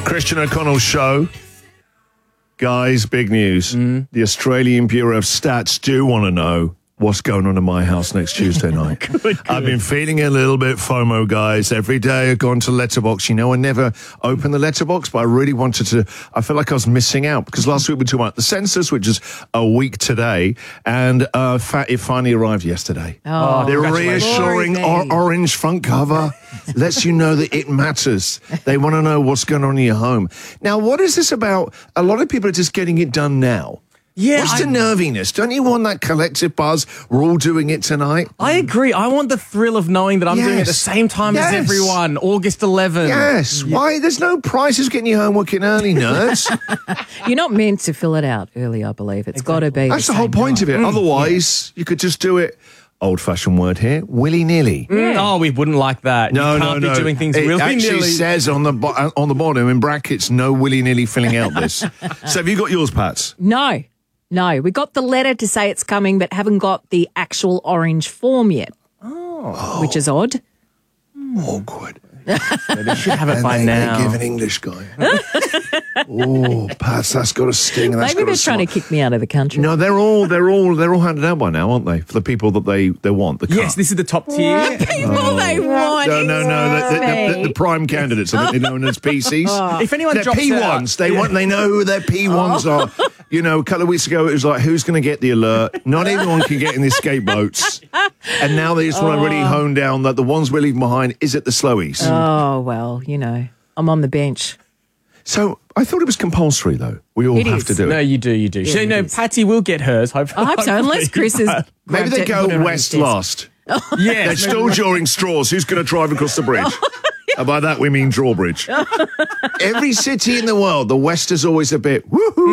Christian O'Connell Show. Guys, big news. The Australian Bureau of Stats do want to know what's going on in my house next Tuesday night. Good. I've been feeling a little bit FOMO, guys. Every day I've gone to Letterboxd. You know, I never open the Letterboxd, but I really wanted to. I felt like I was missing out because last week we talked about the census, which is a week today, and it finally arrived yesterday. Oh, the reassuring orange front cover lets you know that it matters. They want to know what's going on in your home. Now, what is this about? A lot of people are just getting it done now. Yeah, what's the nerviness? Don't you want that collective buzz? We're all doing it tonight. I agree. I want the thrill of knowing that I'm doing it at the same time as everyone. August 11. Yes. Why? There's no prizes getting your homework in early, nerds. You're not meant to fill it out early, I believe. It's got to be. That's the whole point of it. Otherwise, you could just do it. Old-fashioned word here, willy-nilly. Oh, we wouldn't like that. No, you can't be doing things willy-nilly. It actually says on the bottom in brackets, no willy-nilly filling out this. So have you got yours, Pats? No. We got the letter to say it's coming, but haven't got the actual orange form yet. Oh. Which is odd. Awkward. They should have it by now. They give an English guy. Oh, Pats, that's got a sting. And Maybe they're trying to kick me out of the country. No, they're all handed out by now, aren't they? For the people that they want. Yes, this is the top tier. The people they want. No. The prime candidates, I think they're known as PCs. If anyone they're drops P1s. They know who their P1s are. You know, a couple of weeks ago, it was like, who's going to get the alert? Not everyone can get in the escape boats. And now they just want to really hone down that the ones we're leaving behind is it the slowies. Oh, well, you know, I'm on the bench. So I thought it was compulsory, though. We all have to do it. No, you do. Yeah, So, no, Patty will get hers, hopefully. I hope so, unless Chris is... Maybe they go west last. Yeah, they're still drawing straws. Who's going to drive across the bridge? And by that, we mean drawbridge. Every city in the world, the West is always a bit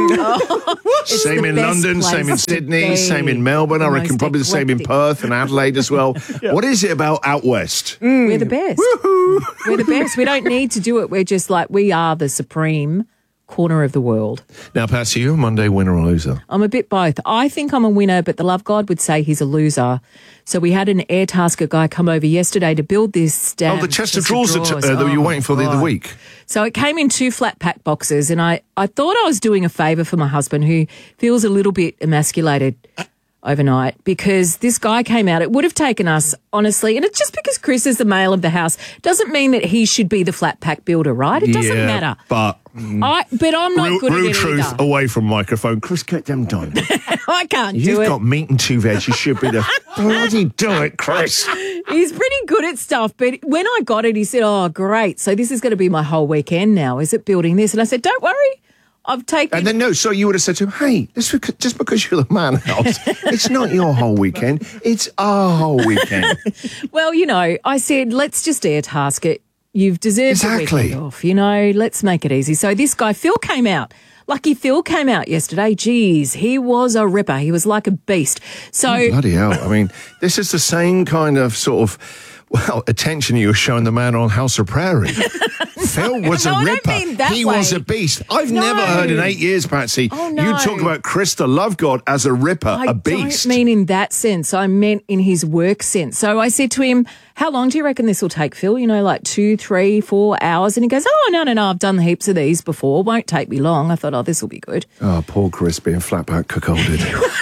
woohoo. Same in London, same in Sydney, same in Melbourne. I reckon probably the same in Perth and Adelaide as well. What is it about out West? We're the best. We're the best. We don't need to do it. We're just like, we are the supreme corner of the world. Now, Patsy, you a Monday winner or loser? I'm a bit both. I think I'm a winner, but the love God would say he's a loser. So we had an Airtasker guy come over yesterday to build this damn the chest of drawers that you were waiting for the other week. So it came in 2 flat pack boxes, and I thought I was doing a favour for my husband, who feels a little bit emasculated overnight, because this guy came out. It would have taken us, honestly, and it's just because Chris is the male of the house doesn't mean that he should be the flat pack builder, right? It doesn't matter. But I'm not good at real it truth either. away from microphone. Chris, get them done. I can't do it. You've got meat and 2 veg. You should be the bloody do it, Chris. He's pretty good at stuff, but when I got it, he said, "Oh, great! So this is going to be my whole weekend now. Is it building this?" And I said, "Don't worry, I've taken." And then so you would have said to him, "Hey, just because you're the man house, it's not your whole weekend. It's our whole weekend." Well, you know, I said, "Let's just air task it. You've deserved a weekend off. You know, let's make it easy." So this guy Phil came out. Lucky Phil came out yesterday. Geez, he was a ripper. He was like a beast. So bloody hell. I mean, this is the same kind of sort of, attention you were showing the man on House of Prairie. Phil was a ripper. I don't mean that he way. was a beast. I've never heard in 8 years, Patsy, you talk about Chris, the love God, as a ripper, a beast. I don't mean in that sense. I meant in his work sense. So I said to him, "How long do you reckon this will take, Phil? You know, like 2, 3, 4 hours?" And he goes, "Oh, no. I've done heaps of these before. Won't take me long." I thought, "Oh, this will be good." Oh, poor Chris being flat back cuckolded.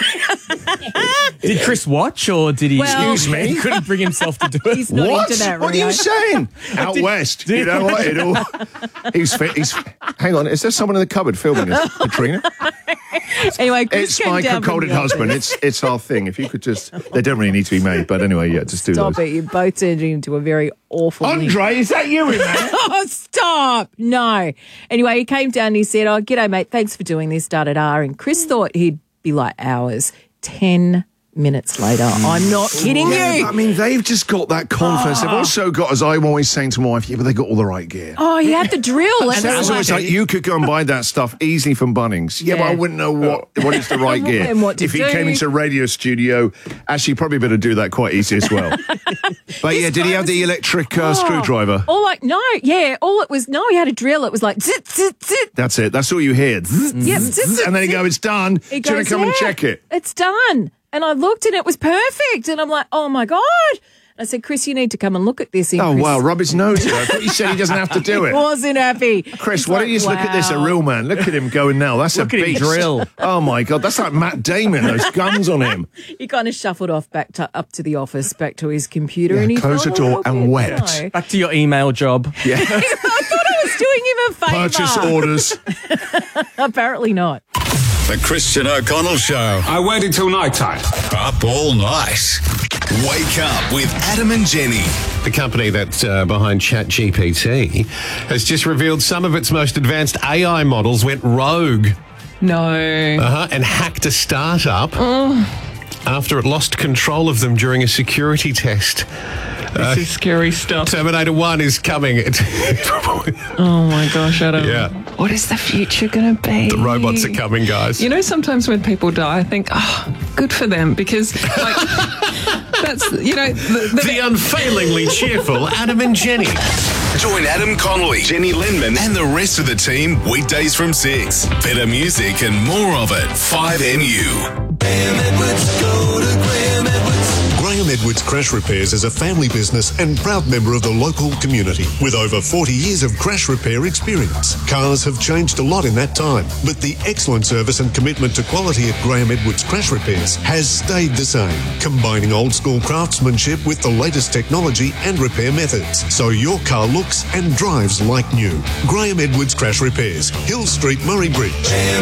Did Chris watch, or did he? Excuse me? He couldn't bring himself to do it. He's not into that. What are you saying? Out west, you know what? He's fit. Hang on, is there someone in the cupboard filming us, Katrina? Anyway, Chris It's came my down from cuckolded the husband. It's our thing. If you could just, they don't really need to be made, but anyway, yeah, just do Stop those. it! You both turned into a very awful. Andre, is that you in there? Oh, stop! No. Anyway, he came down and he said, "Oh, g'day, mate. Thanks for doing this." Da-da-da. And Chris thought he'd be like hours. 10 minutes later. I'm not kidding you. I mean, they've just got that confidence. They've also got, as I'm always saying to my wife, but they got all the right gear. Oh, he had the drill. And that was always like, you could go and buy that stuff easily from Bunnings. Yeah, but I wouldn't know what is the right gear. And what to if he do. came into a radio studio, actually, probably better do that quite easy as well. But yeah, did he have the electric screwdriver? All he had a drill. It was like, zit, zit, zit. That's it. That's all you hear. Yep, zit, zit, and then he zit. go, it's done. He Do you want goes, to come and check it? It's done. And I looked and it was perfect. And I'm like, oh my God. I said, Chris, you need to come and look at this. Oh, wow, rub his nose here. I thought you said he doesn't have to do it. Wasn't happy. Chris, why don't you just look at this, a real man? Look at him going now. That's a beast. Drill. Oh, my God. That's like Matt Damon, those guns on him. He kind of shuffled off up to the office, back to his computer. Yeah, and he close the felt a door little and bit, wept. you know. Back to your email job. Yeah. I thought I was doing him a favour. Purchase orders. Apparently not. The Christian O'Connell Show. I waited till night time. Up all night. Wake up with Adam and Jenny. The company that's behind ChatGPT has just revealed some of its most advanced AI models went rogue. No. And hacked a startup after it lost control of them during a security test. This is scary stuff. Terminator 1 is coming. Oh my gosh, Adam. Yeah. What is the future going to be? The robots are coming, guys. You know, sometimes when people die, I think, good for them, because, like, that's, you know... The unfailingly cheerful Adam and Jenny. Join Adam Connolly, Jenny Lindman, and the rest of the team weekdays from 6. Better music and more of it. 5NU. Graham Edwards, go to Graham Edwards. Graham Edwards Crash Repairs is a family business and proud member of the local community with over 40 years of crash repair experience. Cars have changed a lot in that time, but the excellent service and commitment to quality at Graham Edwards Crash Repairs has stayed the same, combining old school craftsmanship with the latest technology and repair methods, so your car looks and drives like new. Graham Edwards Crash Repairs, Hill Street, Murray Bridge.